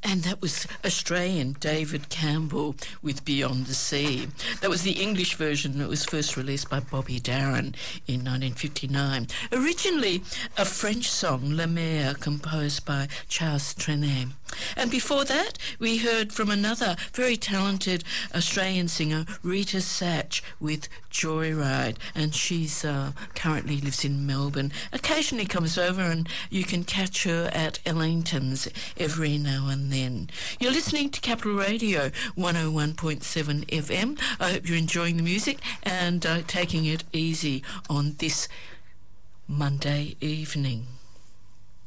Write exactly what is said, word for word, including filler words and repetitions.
And that was Australian David Campbell with Beyond the Sea. That was the English version that was first released by Bobby Darin in nineteen fifty-nine. Originally a French song, La Mer, composed by Charles Trenet. And before that, we heard from another very talented Australian singer, Rita Satch, with Joyride. And she's uh, currently lives in Melbourne. Occasionally comes over and you can catch her at Ellington's every now and then. You're listening to Capital Radio one oh one point seven F M. I hope you're enjoying the music and uh, taking it easy on this Monday evening.